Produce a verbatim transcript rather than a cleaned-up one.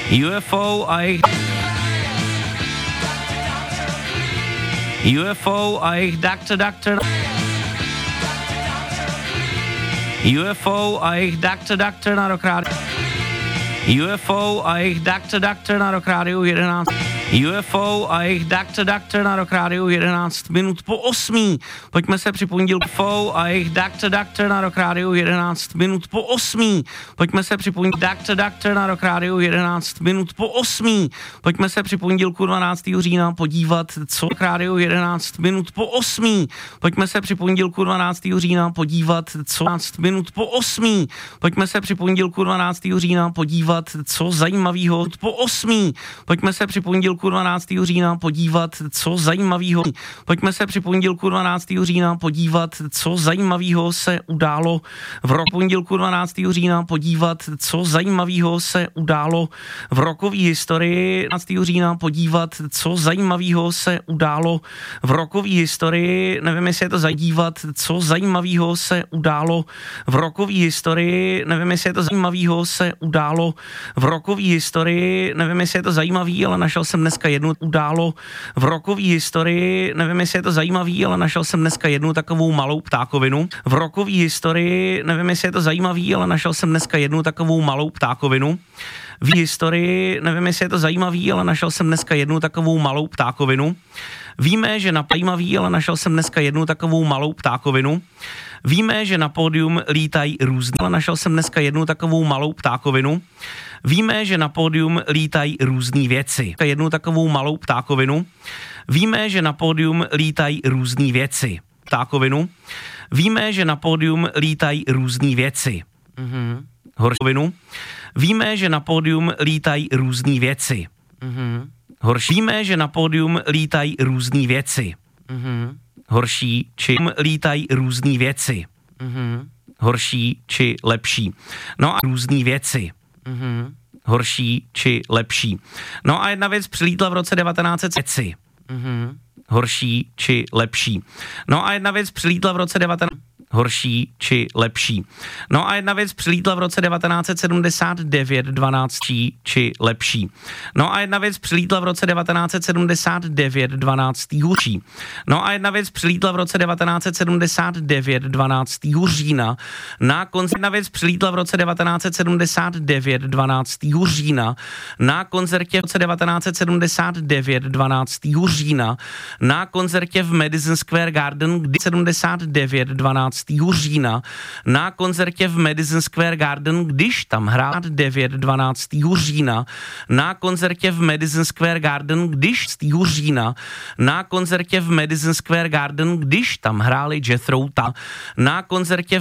U F O a jejich U F O a jejich Doctor Doctor U F O a jejich Doctor Doctor na Rock Radio U F O a jejich Doctor Doctor na Rock Radio jedenáct U F O a jejich Doctor Doctor na Rock Radio jedenáct minut po osmý. Pojďme se při pondělku U F O a jejich Doctor Doctor na Rock Radio jedenáct minut po osmý. Pojďme se při pondělku Doctor Doctor na Rock Radio jedenáct minut po osmý. Pojďme se při pondělku dvanáctého října podívat, co Rock Radio jedenáct minut po osmý. Pojďme se při pondělku dvanáctého října podívat, co dvanáct minut po osmý. Pojďme se při pondělku dvanáctého října podívat, co zajímavého po osmý. Pojďme se při pondělku dvanáctého října podívat, co zajímavého. Pojďme se při pondělku dvanáctého října podívat, co zajímavého se událo v roku. Pondělku dvanáctého října podívat, co zajímavého se událo v rokové historii. dvanáctého října podívat, co zajímavého se událo v rokové historii. Nevím, jestli je to zadívat, co zajímavého se událo v rokové historii. Nevím, jestli je to zajímavého se událo v rokové historii. Nevím, jestli je to zajímavý, ale našel jsem dneska jednu událo v rokové historii. Nevím, jestli je to zajímavý, ale našel jsem dneska jednu takovou malou ptákovinu. V rokové historii, nevím, jestli je to zajímavý, ale našel jsem dneska jednu takovou malou ptákovinu. V historii, nevím, jestli je to zajímavý, ale našel jsem dneska jednu takovou malou ptákovinu. Víme, že na zajímavý, ale našel jsem dneska jednu takovou malou ptákovinu. Víme, že na pódium lítají různý, ale našel jsem dneska jednu takovou malou ptákovinu. Víme, že na pódium lítají různý věci. Jednu takovou malou ptákovinu. Víme, že na pódium lítají různý věci. Ptákovinu. Víme, že na pódium lítají různý věci. Mhm. Horšovinu. Víme, že na pódium lítají různý věci. Mhm. Horší. Víme, že na pódium lítají různý věci. Mhm. Horší či lítají různý věci. Mhm. Horší či lepší. No a různý věci. Mhm. Horší či lepší. No a jedna věc přilítla v roce devatenáct set věci. Mhm. Horší či lepší. No a jedna věc přilítla v roce devatenáct horší či lepší. No a jedna věc přilítla v roce devatenáct set sedmdesát devět dvanáct či lepší. No a jedna věc přilítla v roce devatenáct set sedmdesát devět dvanáct hůří. No a jedna věc přilítla v roce devatenáct set sedmdesát devět dvanáct října na koncertě. Jedna věc přilítla v roce devatenáct set sedmdesát devět dvanáct října na koncertě v roce devatenáct set sedmdesát devět dvanáct října na koncertě v Madison Square Garden, kdy sedmdesát devět dvanáct října na koncertě v Madison Square Garden, když tam hrál devět dvanáct října na koncertě v Madison Square Garden, když října na koncertě v Madison Square Garden, když tam hráli Jethro Tull na koncertě